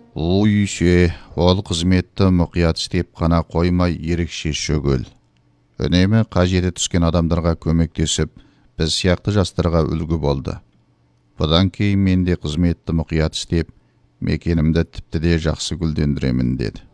Уйше, ол қызметті мұқият істеп қана қоймай ерекше шөгел. Үнемі қажеті түскен адамдарға көмектесіп, біз сияқты жастарға үлгі болды. Бұдан кейін мен де қызметті мұқият істеп, мекенімді тіпті де жақсы гүлдендіремін деді.